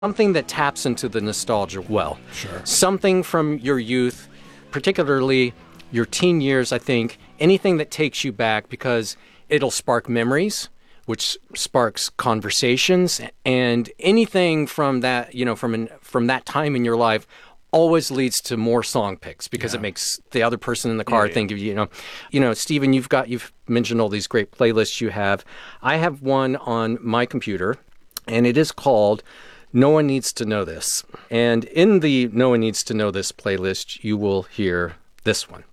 something that taps into the nostalgia well. Sure. Something from your youth, particularly your teen years, I think. Anything that takes you back, because it'll spark memories, which sparks conversations, and anything from that, from that time in your life always leads to more song picks, because it makes the other person in the car think of Stephen, you've mentioned all these great playlists you have. I have one on my computer, and it is called No One Needs to Know This. And in the No One Needs to Know This playlist, you will hear this one.